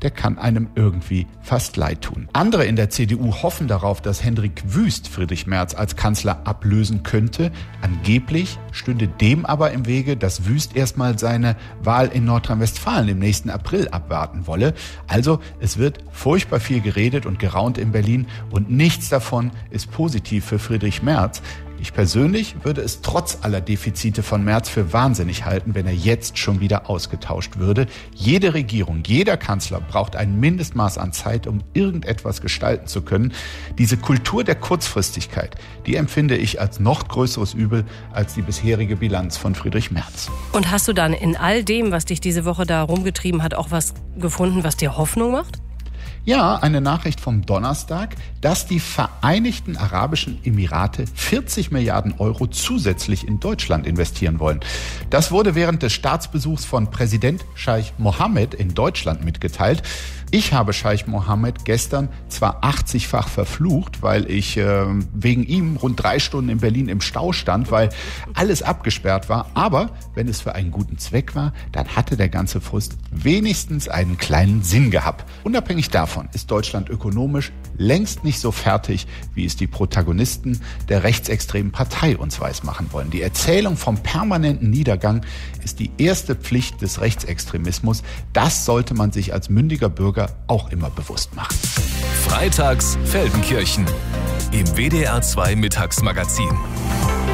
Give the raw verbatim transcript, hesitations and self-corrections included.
der kann einem irgendwie fast leid tun. Andere in der C D U hoffen darauf, dass Hendrik Wüst Friedrich Merz als Kanzler ablösen könnte. Angeblich stünde dem aber im Wege, dass Wüst erstmal seine Wahl in Nordrhein-Westfalen im nächsten April abwarten wolle. Also es wird furchtbar viel geredet und geraunt in Berlin und nichts davon ist positiv für Friedrich Merz. Ich persönlich würde es trotz aller Defizite von Merz für wahnsinnig halten, wenn er jetzt schon wieder ausgetauscht würde. Jede Regierung, jeder Kanzler braucht ein Mindestmaß an Zeit, um irgendetwas gestalten zu können. Diese Kultur der Kurzfristigkeit, die empfinde ich als noch größeres Übel als die bisherige Bilanz von Friedrich Merz. Und hast du dann in all dem, was dich diese Woche da rumgetrieben hat, auch was gefunden, was dir Hoffnung macht? Ja, eine Nachricht vom Donnerstag, dass die Vereinigten Arabischen Emirate vierzig Milliarden Euro zusätzlich in Deutschland investieren wollen. Das wurde während des Staatsbesuchs von Präsident Scheich Mohammed in Deutschland mitgeteilt. Ich habe Scheich Mohammed gestern zwar achtzigfach verflucht, weil ich äh, wegen ihm rund drei Stunden in Berlin im Stau stand, weil alles abgesperrt war. Aber wenn es für einen guten Zweck war, dann hatte der ganze Frust wenigstens einen kleinen Sinn gehabt. Unabhängig davon ist Deutschland ökonomisch längst nicht so fertig, wie es die Protagonisten der rechtsextremen Partei uns weismachen wollen. Die Erzählung vom permanenten Niedergang ist die erste Pflicht des Rechtsextremismus. Das sollte man sich als mündiger Bürger auch immer bewusst machen. Freitags Feldenkirchen im W D R zwei Mittagsmagazin.